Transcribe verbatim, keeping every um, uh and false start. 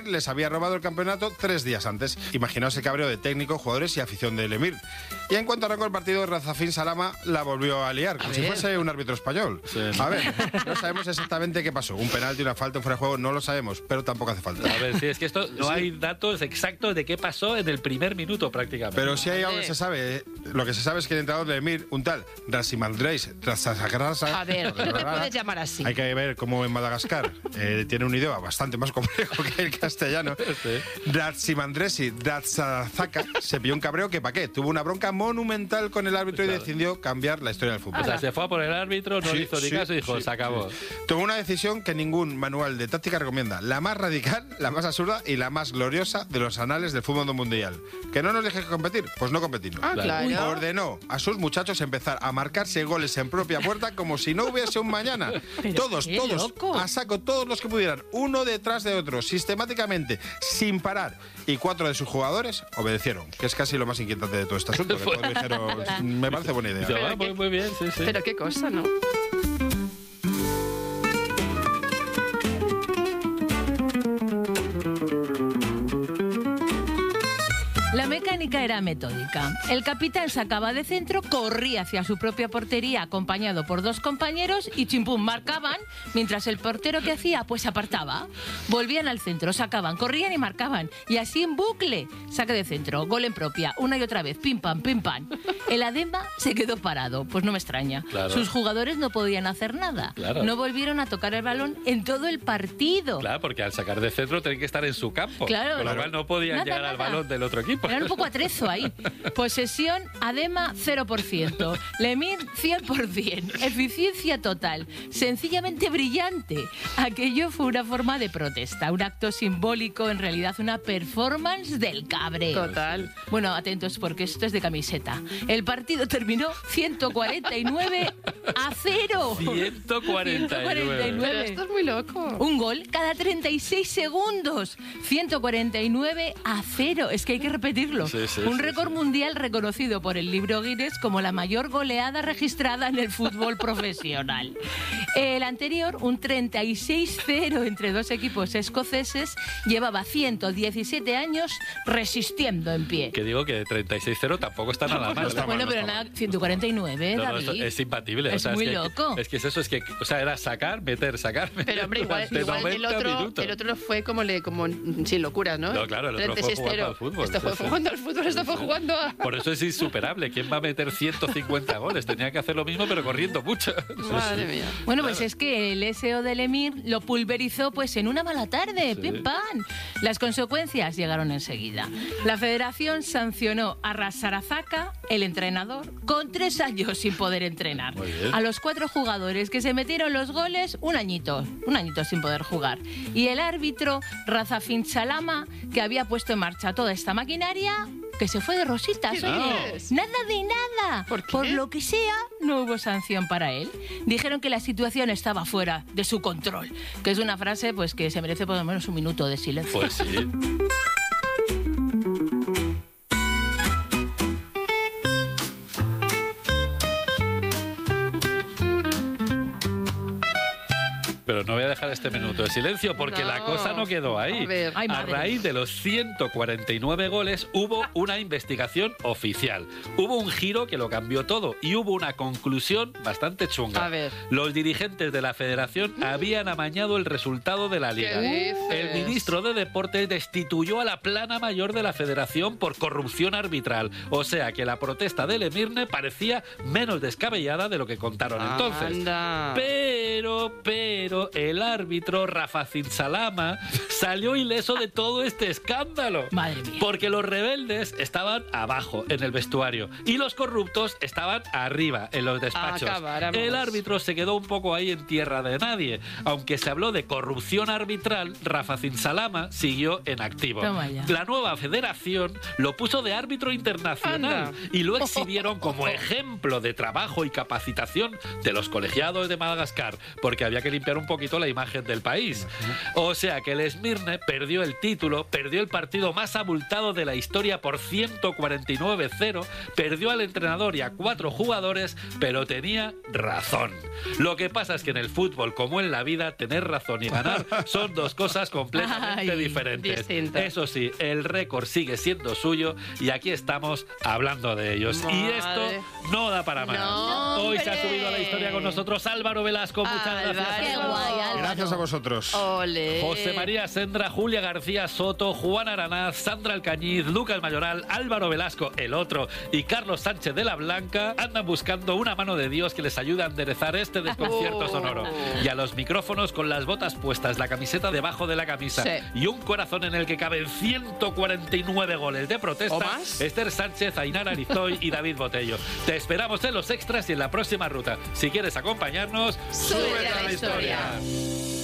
Emir les había robado el campeonato tres días antes. Imaginaos ese cabreo de técnico, jugadores y afición del Emir. Y en cuanto arrancó el partido, Razafín Salama la volvió a liar, como a si ver. fuese un árbitro español. Sí. A ver, no sabemos exactamente qué pasó. Un penalti, una falta, un fuera de juego, no lo sabemos, pero tampoco hace falta. A ver, sí, es que esto no sí. hay datos exactos de qué pasó en el primer minuto prácticamente. Pero si hay algo que se sabe, lo que se sabe es que el entrenador del Emir, un tal Rasimandreis Rasasagrasa. A ver, no te puedes llamar así. Hay que ver cómo en Madagascar eh, tiene un idioma bastante más complejo que el castellano. Sí. Ratsimandresi Ratsazaka se pilló un cabreo que pa' qué. Tuvo una bronca monumental con el árbitro claro. y decidió cambiar la historia del fútbol. O sea, se fue a por el árbitro, no sí, le hizo ni sí, caso y dijo, sí, se acabó. Sí. Tomó una decisión que ningún manual de táctica recomienda. La más radical, la más absurda y la más gloriosa de los anales del fútbol mundial. ¿Que no nos dejes competir? Pues no competimos. Ah, claro. Ordenó a sus muchachos empezar a marcarse goles en propia puerta como si no hubiese un mañana. Todos, todos, loco. a saco, todos los que pudieran, uno detrás de otro, sistemáticamente, sin parar. Y cuatro de sus jugadores obedecieron, que es casi lo más inquietante de todo este asunto. Que todos dijeron, me parece buena idea. Pero muy, muy bien, sí, sí. Pero qué cosa, ¿no? La mecánica era metódica. El capitán sacaba de centro, corría hacia su propia portería acompañado por dos compañeros y chimpum marcaban, mientras el portero que hacía pues apartaba. Volvían al centro, sacaban, corrían y marcaban. Y así en bucle. Saque de centro, gol en propia, una y otra vez, pim pam, pim pam. El Adema se quedó parado, pues no me extraña. Claro. Sus jugadores no podían hacer nada. Claro. No volvieron a tocar el balón en todo el partido. Claro, porque al sacar de centro tenían que estar en su campo. Claro. Con lo cual no podían nada, llegar nada. al balón del otro equipo. Era un poco atrezo ahí. Posesión, Adema, cero por ciento. Lemir, cien por ciento. Eficiencia total. Sencillamente brillante. Aquello fue una forma de protesta. Un acto simbólico, en realidad una performance del cabreo. Total. Bueno, atentos porque esto es de camiseta. El partido terminó ciento cuarenta y nueve a cero. ciento cuarenta y nueve. Pero esto es muy loco. Un gol cada treinta y seis segundos. ciento cuarenta y nueve a cero. Es que hay que repetirlo. Sí, sí, un sí, récord sí. mundial reconocido por el libro Guinness como la mayor goleada registrada en el fútbol profesional. El anterior, un treinta y seis cero entre dos equipos escoceses, llevaba ciento diecisiete años resistiendo en pie. Que digo que de treinta y seis cero tampoco está nada mal. Está bueno, no pero nada, ciento cuarenta y nueve, no, no, David. Es imbatible. Es o sea, muy es que, loco. Es que es eso, es que, o sea, era sacar, meter, sacar, meter. Pero hombre, igual, igual el, otro, el otro fue como, le, como sin locuras, ¿no? No, claro, el otro fue jugando al fútbol. Esto fue sí, jugando sí. al fútbol, esto fue jugando a... Por eso es insuperable. ¿Quién va a meter ciento cincuenta goles? Tenía que hacer lo mismo, pero corriendo mucho. Madre mía. Bueno, pues es que el S E O del Emir lo pulverizó pues en una mala tarde, sí. Pim pam. Las consecuencias llegaron enseguida. La federación sancionó a Rasarazaka, el entrenador, con tres años sin poder entrenar. A los cuatro jugadores que se metieron los goles, un añito, un añito sin poder jugar. Y el árbitro, Razafin Salama, que había puesto en marcha toda esta maquinaria, que se fue de rositas, oye. No. Nada de nada. ¿Por qué? Por lo que sea, no hubo sanción para él. Dijeron que la situación estaba fuera de su control. Que es una frase pues que se merece por lo menos un minuto de silencio. Pues sí. Pero no voy a dejar este minuto de silencio porque no. la cosa no quedó ahí. A ver. Ay, a raíz de los ciento cuarenta y nueve goles hubo una investigación oficial. Hubo un giro que lo cambió todo y hubo una conclusión bastante chunga. A ver. Los dirigentes de la federación habían amañado el resultado de la liga. ¿Qué dices? El ministro de Deportes destituyó a la plana mayor de la federación por corrupción arbitral. O sea que la protesta del Emirne parecía menos descabellada de lo que contaron entonces. Anda. Pero, pero... el árbitro Razafin Salama salió ileso de todo este escándalo. Madre mía. Porque los rebeldes estaban abajo en el vestuario y los corruptos estaban arriba en los despachos. Acabáramos. El árbitro se quedó un poco ahí en tierra de nadie. Aunque se habló de corrupción arbitral, Razafin Salama siguió en activo. Toma ya. La nueva federación lo puso de árbitro internacional. Anda. Y lo exhibieron como ejemplo de trabajo y capacitación de los colegiados de Madagascar, porque había que limpiar un poquito la imagen del país. seis. O sea que el Esmirne perdió el título, perdió el partido más abultado de la historia por ciento cuarenta y nueve cero, perdió al entrenador y a cuatro jugadores, pero tenía razón. Lo que pasa es que en el fútbol, como en la vida, tener razón y ganar son dos cosas completamente Ay, diferentes. distintas. Eso sí, el récord sigue siendo suyo y aquí estamos hablando de ellos. Madre. Y esto no da para más. No, Hoy se ha hombre. subido a la historia con nosotros Álvaro Velasco. Muchas Álvaro. gracias. Qué guay, Álvaro. Gracias a vosotros. Ole. José María Sendra, Julia García Soto, Juan Aranaz, Sandra Alcañiz, Lucas Mayoral, Álvaro Velasco, el otro, y Carlos Sánchez de la Blanca andan buscando una mano de Dios que les ayude a enderezar este desconcierto Oh. sonoro. Y a los micrófonos con las botas puestas, la camiseta debajo de la camisa Sí. y un corazón en el que caben ciento cuarenta y nueve goles de protesta, ¿O más? Esther Sánchez, Ainara Arizoy y David Botello. Te esperamos en los extras y en la próxima ruta. Si quieres acompañarnos, Súbete a la historia.